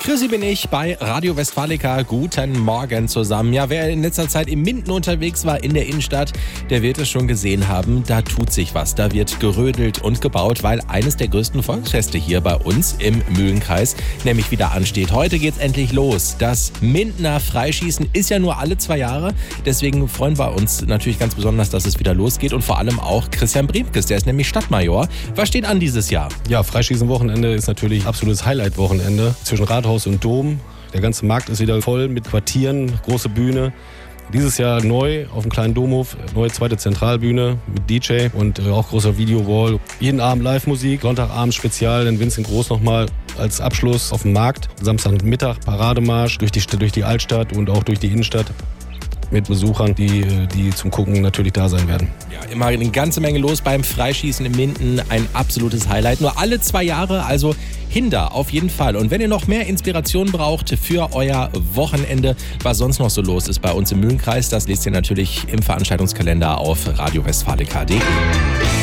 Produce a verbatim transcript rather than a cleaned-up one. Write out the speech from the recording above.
Chrissy bin ich bei Radio Westfalica. Guten Morgen zusammen. Ja, wer in letzter Zeit im Minden unterwegs war in der Innenstadt, der wird es schon gesehen haben. Da tut sich was. Da wird gerödelt und gebaut, weil eines der größten Volksfeste hier bei uns im Mühlenkreis nämlich wieder ansteht. Heute geht's endlich los. Das Mindener Freischießen ist ja nur alle zwei Jahre. Deswegen freuen wir uns natürlich ganz besonders, dass es wieder losgeht. Und vor allem auch Christian Briemkes, der ist nämlich Stadtmajor. Was steht an dieses Jahr? Ja, Freischießenwochenende ist natürlich absolutes Highlight-Wochenende zwischen Rathaus und Dom. Der ganze Markt ist wieder voll mit Quartieren, große Bühne. Dieses Jahr neu auf dem kleinen Domhof, neue zweite Zentralbühne mit D J und äh, auch großer Videowall. Jeden Abend Live-Musik, Sonntagabend Spezial, dann Vincent Groß nochmal als Abschluss auf dem Markt. Samstagmittag Parademarsch durch die, durch die Altstadt und auch durch die Innenstadt mit Besuchern, die, die zum Gucken natürlich da sein werden. Ja, immer eine ganze Menge los beim Freischießen im Minden. Ein absolutes Highlight. Nur alle zwei Jahre, also Hinder auf jeden Fall. Und wenn ihr noch mehr Inspiration braucht für euer Wochenende, was sonst noch so los ist bei uns im Mühlenkreis, das lest ihr natürlich im Veranstaltungskalender auf radio westfalica punkt de.